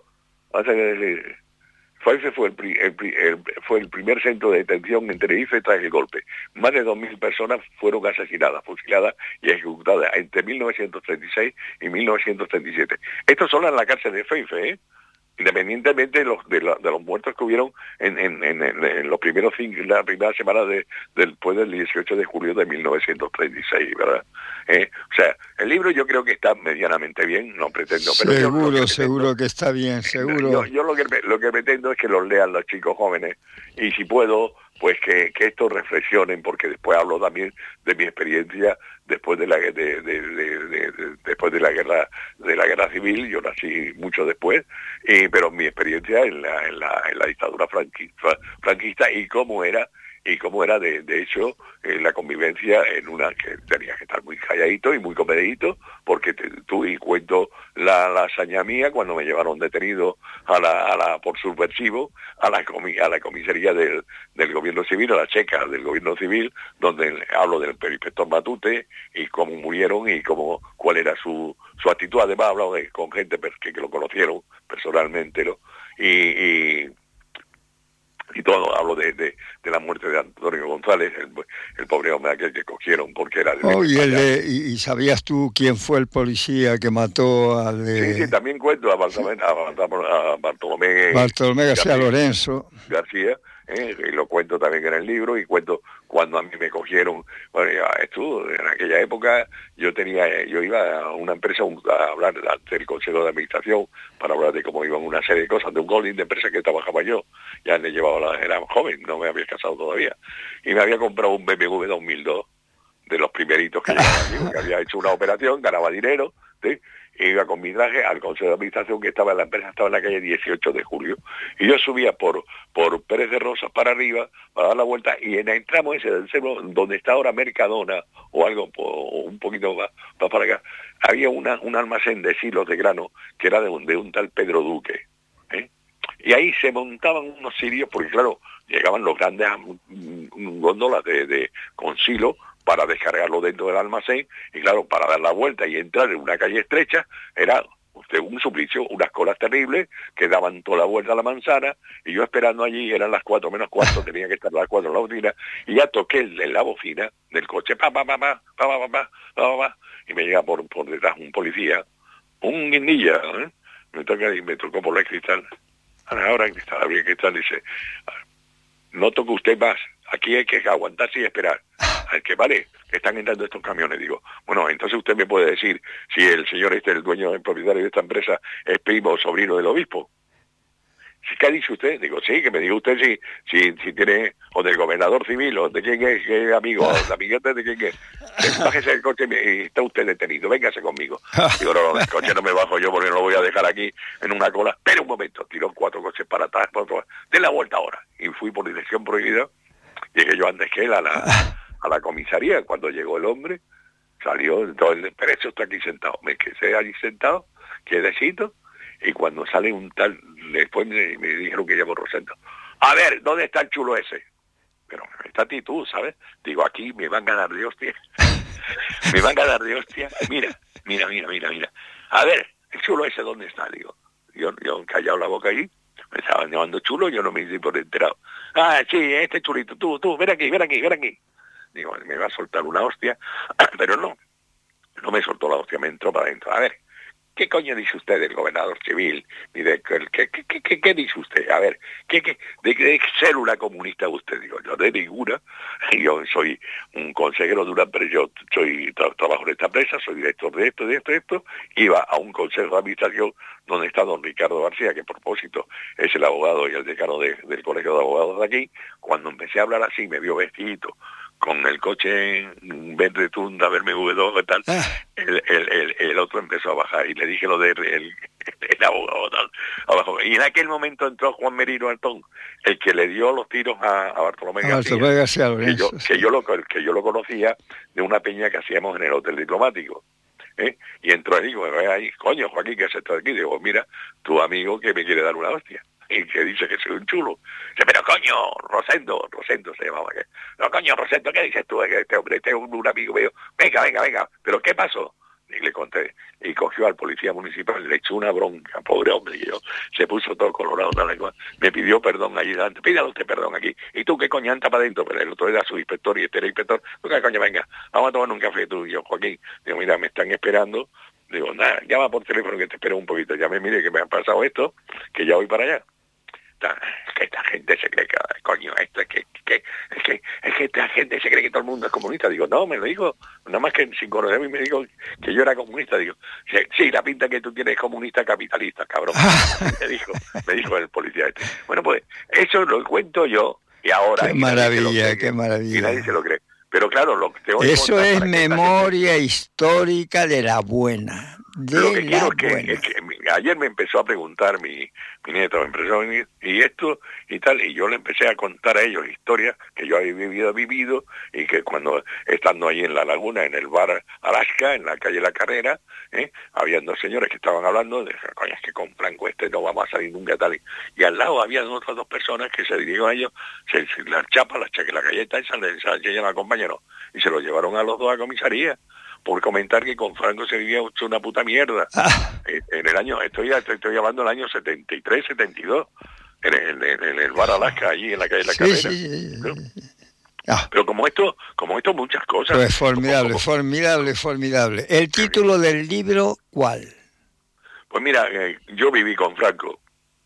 Feife fue el, el, el, fue el primer centro de detención en Tenerife tras el golpe. Más de dos mil personas fueron asesinadas, fusiladas y ejecutadas entre mil novecientos treinta y seis y mil novecientos treinta y siete. Esto solo en la cárcel de Feife, ¿eh? Independientemente de los de, la, de los muertos que hubieron en, en, en, en los primeros cinco, la primera semana de, después del dieciocho de julio de mil novecientos treinta y seis, ¿verdad? Eh, o sea, el libro yo creo que está medianamente bien, no pretendo, pero seguro, yo que seguro pretendo, que está bien, seguro. Yo, yo lo que lo que pretendo es que los lean los chicos jóvenes, y si puedo, pues que, que estos reflexionen, porque después hablo también de mi experiencia después de la de, de, de, de, de, después de la guerra de la guerra civil. Yo nací mucho después, y, pero mi experiencia en la, en la, en la dictadura franquista, franquista y cómo era y cómo era de, de hecho eh, la convivencia en una que tenías que estar muy calladito y muy comedidito, porque te, tú y cuento la, la hazaña mía cuando me llevaron detenido a la, a la por subversivo a la comi, a la comisaría del, del gobierno civil, a la checa del gobierno civil, donde hablo del inspector Matute y cómo murieron y cómo cuál era su, su actitud. Además he hablado de, con gente que, que lo conocieron personalmente, ¿no? y, y y todo, hablo de, de, de la muerte de Antonio González, el, el pobre hombre aquel que cogieron porque era de... Oh, y, el de, y, ¿Y sabías tú quién fue el policía que mató al de... Sí, sí, también cuento a Bartolomé, a Bartolomé, Bartolomé García Lorenzo. García, eh, y lo cuento también en el libro, y cuento cuando a mí me cogieron. Bueno, ya, esto, en aquella época yo tenía, yo iba a una empresa a hablar del Consejo de Administración para hablar de cómo iban una serie de cosas, de un holding de empresa que trabajaba yo. Ya le llevaba, la, era joven, no me había casado todavía, y me había comprado un B M W dos mil dos, de los primeritos que llevaba aquí, que había hecho una operación, ganaba dinero, ¿sí? E iba con mi traje al Consejo de Administración, que estaba en la empresa, estaba en la calle dieciocho de julio, y yo subía por por Pérez de Rosas para arriba, para dar la vuelta, y en el tramo ese del centro, donde está ahora Mercadona, o algo, o un poquito más, más para acá, había una, un almacén de silos de grano, que era de un, de un tal Pedro Duque, ¿eh? Y ahí se montaban unos sirios, porque claro, llegaban los grandes góndolas de, de, con silo, para descargarlo dentro del almacén, y claro, para dar la vuelta y entrar en una calle estrecha, era usted un suplicio, unas colas terribles, que daban toda la vuelta a la manzana, y yo esperando allí, eran las cuatro menos cuarto, tenía que estar a las cuatro en la bocina, y ya toqué en la bocina del coche, pa, pa, pa, pa, pa, pa, pa, pa, pa, pa, y me llega por, por detrás un policía, un guindilla, ¿eh? me toca y me tocó por el cristal, ahora el cristal, abrí el cristal y dice, no toque usted más, aquí hay que aguantarse y esperar. Al que vale, que están entrando estos camiones. Digo, bueno, entonces usted me puede decir si el señor este, el dueño, el propietario de esta empresa, es primo o sobrino del obispo. ¿Sí, qué dice usted? Digo, sí, que me diga usted si, si, si tiene, o del gobernador civil, o de quién es, qué amigo, o de amiguete de quién es. Bájese del coche y está usted detenido, véngase conmigo. Digo, no, no, el coche no me bajo yo porque no lo voy a dejar aquí en una cola. Pero un momento, tiró cuatro coches para atrás, para atrás, de la vuelta ahora. Y fui por dirección prohibida. Llegué yo antes que él a la, a la comisaría. Cuando llegó el hombre, salió, entonces, pero eso está aquí sentado. Me quedé allí sentado, quietecito, y cuando sale un tal, después me, me dijeron que llamo Rosendo. A ver, ¿dónde está el chulo ese? Pero esta actitud, ¿sabes? Digo, aquí me van a dar de hostia. me van a dar de hostia. Mira, mira, mira, mira, mira. A ver, el chulo ese, ¿dónde está? Digo, yo, yo callado la boca allí. Me estaban llamando chulo, yo no me hice por enterado. Ah, sí, este chulito, tú, tú, ven aquí, ven aquí, ven aquí. Digo, me va a soltar una hostia, pero no, no me soltó la hostia, me entró para adentro. A ver, ¿qué coño dice usted del gobernador civil? Ni de, ¿qué, qué, qué, qué, qué dice usted? A ver, ¿qué, qué, de qué célula comunista usted? Digo, yo de ninguna. Yo soy un consejero de una empresa, yo soy, tra trabajo en esta empresa, soy director de esto, de esto, de esto. Iba a un consejo de administración donde está don Ricardo García, que a propósito es el abogado y el decano de, del colegio de abogados de aquí. Cuando empecé a hablar así, me vio vestidito, con el coche verde Tunda, B M W dos y tal, ah. el, el, el, el otro empezó a bajar y le dije lo de el, el, el abogado tal, abajo. Y en aquel momento entró Juan Merino Altón, el que le dio los tiros a, a Bartolomé a García, García que, yo, sí. que, yo lo, que yo lo conocía de una peña que hacíamos en el Hotel Diplomático. ¿Eh? Y entró ahí, digo, ahí, coño, Joaquín, ¿qué haces aquí? Digo, mira, tu amigo que me quiere dar una hostia. Y que dice que soy un chulo. Dice, pero coño, Rosendo, Rosendo se llamaba. ¿Qué? No, coño, Rosendo, ¿qué dices tú? Este hombre, este es un, un amigo mío. Venga, venga, venga. ¿Pero qué pasó? Y le conté. Y cogió al policía municipal, le echó una bronca, pobre hombre. Y yo, se puso todo colorado, tal y cual. Me pidió perdón allí delante. Pídale usted perdón aquí. ¿Y tú qué coño anda para adentro? Pero el otro era su inspector y este era inspector. ¿Tú qué coño? Venga, vamos a tomar un café tú y yo, Joaquín. Digo, mira, me están esperando. Digo, nada, llama por teléfono que te espero un poquito. Ya me mire que me ha pasado esto, que ya voy para allá. Es que esta gente se cree que, coño, esto es que, que, es que, es que esta gente se cree que todo el mundo es comunista. Digo, no, me lo dijo, nada más que sin conocerme me dijo que yo era comunista. Digo, sí, sí, la pinta que tú tienes es comunista capitalista, cabrón. me dijo, me dijo el policía este. Bueno, pues, eso lo cuento yo, y ahora... Qué maravilla, qué maravilla. Y nadie se lo cree. Pero claro, lo que te voy Eso es memoria gente... histórica de la buena. De lo que la quiero es que, buena. es que ayer me empezó a preguntar mi, mi nieto, me empezó a venir, y esto y tal, y yo le empecé a contar a ellos historias que yo había vivido, vivido, y que cuando, estando ahí en la laguna, en el bar Alaska, en la calle La Carrera, ¿eh? Habían dos señores que estaban hablando, de, coño, es que con Franco este no vamos a salir nunca, tal, y, y al lado habían otras dos personas que se dirigieron a ellos, se, se, las chapas, las chapas, la galleta esa, les llegan al compañero, y se lo llevaron a los dos a comisaría, por comentar que con Franco se vivía hecho una puta mierda. Ah. En el año, estoy, estoy hablando del año setenta y tres, setenta y dos, en el, en, en el bar Alaska, allí en la calle La Carrera. Sí, sí, sí. ¿No? Ah. Pero como esto, como esto muchas cosas. Pues formidable, como, como, formidable, formidable. ¿El título del libro cuál? Pues mira, eh, yo viví con Franco.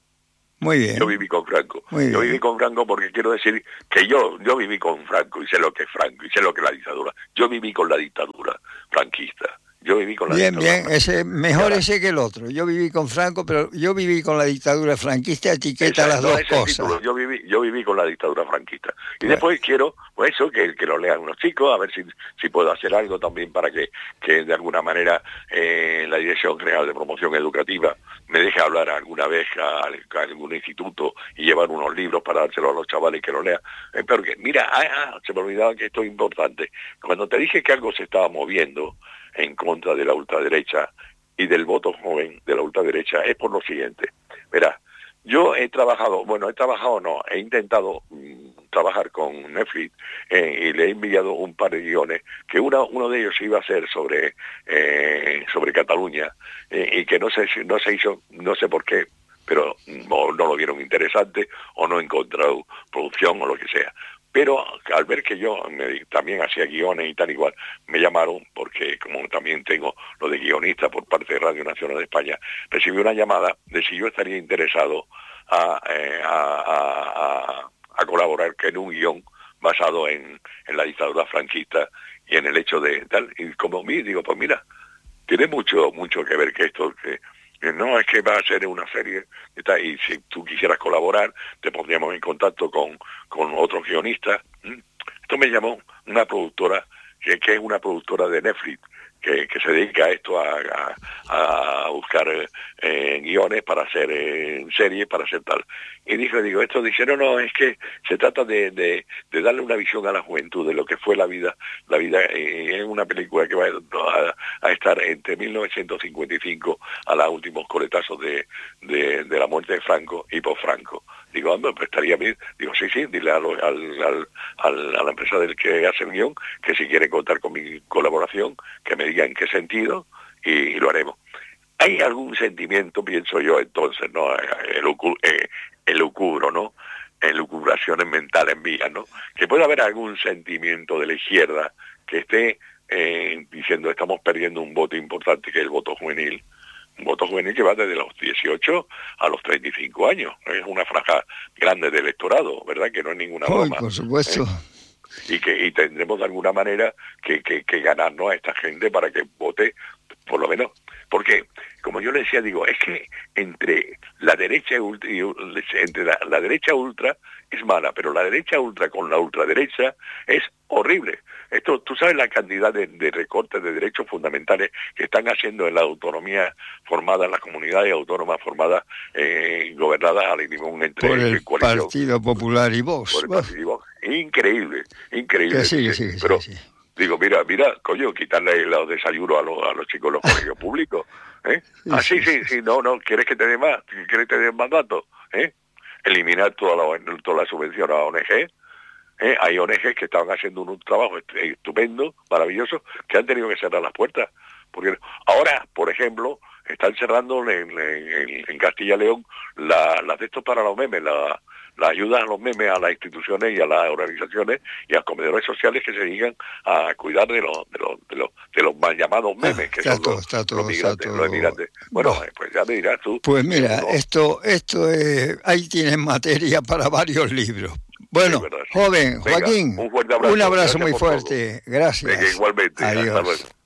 Muy bien. Yo viví con Franco. Muy yo bien. viví con Franco porque quiero decir que yo yo viví con Franco y sé lo que es Franco y sé lo que es la dictadura. Yo viví con la dictadura franquista. Yo viví con la bien, dictadura bien, bien. Ese, mejor ese que el otro. Yo viví con Franco, pero yo viví con la dictadura franquista, etiqueta Exacto, las dos cosas. Título. Yo viví yo viví con la dictadura franquista. Y bueno. Después quiero, pues eso, que, que lo lean unos chicos, a ver si, si puedo hacer algo también para que, que de alguna manera eh, la Dirección General de Promoción Educativa me deje hablar alguna vez a, a algún instituto y llevar unos libros para dárselos a los chavales que lo lean. Eh, pero que, mira, ah, ah, se me olvidaba que esto es importante. Cuando te dije que algo se estaba moviendo en contra de la ultraderecha y del voto joven de la ultraderecha, es por lo siguiente. Verá, yo he trabajado, bueno, he trabajado no, he intentado mmm, trabajar con Netflix eh, y le he enviado un par de guiones, que una, uno de ellos iba a ser sobre eh, sobre Cataluña eh, y que no se, no se hizo, no sé por qué, pero no, no lo vieron interesante o no encontraron producción o lo que sea. Pero al ver que yo me, también hacía guiones y tal igual, me llamaron, porque como también tengo lo de guionista por parte de Radio Nacional de España, recibí una llamada de si yo estaría interesado a, eh, a, a, a colaborar en un guión basado en, en la dictadura franquista y en el hecho de tal. Y como mí, digo, pues mira, tiene mucho mucho que ver que esto... que no, es que va a ser una serie y si tú quisieras colaborar te pondríamos en contacto con, con otros guionistas. Esto me llamó una productora que, que es una productora de Netflix que, que se dedica a esto, a, a, a buscar eh, guiones para hacer eh, series, para hacer tal. Y dije, digo, esto dice, no, no, es que se trata de, de, de darle una visión a la juventud de lo que fue la vida. La vida eh, es una película que va a, a estar entre mil novecientos cincuenta y cinco a los últimos coletazos de, de, de la muerte de Franco y por Franco. Digo, hombre, pues estaría bien. Digo, sí, sí, dile al, al, al, al, a la empresa del que hace el guión que si quiere contar con mi colaboración, que me diga en qué sentido y, y lo haremos. Hay algún sentimiento, pienso yo, entonces, ¿no? El, el, el lucubro, ¿no? Elucubraciones mentales mías, ¿no? Que puede haber algún sentimiento de la izquierda que esté eh, diciendo estamos perdiendo un voto importante que es el voto juvenil. Un voto juvenil que va desde los dieciocho a los treinta y cinco años. Es una franja grande del electorado, ¿verdad? Que no es ninguna broma. Oh, por supuesto. ¿Eh? Y que y tendremos de alguna manera que, que, que ganarnos a esta gente para que vote, por lo menos. Porque, como yo le decía, digo, es que entre la derecha ultra, entre la, la derecha ultra es mala, pero la derecha ultra con la ultraderecha es horrible. Esto, tú sabes la cantidad de, de recortes de derechos fundamentales que están haciendo en la autonomía formada, en las comunidades autónomas formadas, eh, gobernadas al limón entre por el coalición. Partido Popular y Vox. Por el Partido y Vox. Increíble, increíble. Que sí, sí, sí, pero, sí, sí. Digo, mira, mira, coño, quitarle los desayunos a los, a los chicos en los colegios públicos. ¿Eh? Sí, ah, sí, sí, sí, sí, no, no, ¿quieres que te dé más? ¿Quieres que te dé más datos? ¿Eh? Eliminar toda la, toda la subvención a O N G. ¿Eh? Hay O N Ges que estaban haciendo un, un trabajo estupendo, maravilloso, que han tenido que cerrar las puertas. Porque ahora, por ejemplo, están cerrando en, en, en Castilla y León las la de estos para los memes, la, las ayudas a los memes, a las instituciones y a las organizaciones y a los comedores sociales que se dedican a cuidar de los de los de los, de los mal llamados memes, que ah, son todo, los, todo, los migrantes, los emigrantes. Bueno, no. pues ya me dirás tú. Pues mira, no. esto esto es, ahí tienes materia para varios libros. Bueno, sí, joven, Venga, Joaquín, un, fuerte abrazo. un abrazo Gracias muy fuerte. Todo. Gracias. Venga, igualmente. Adiós. Hasta luego.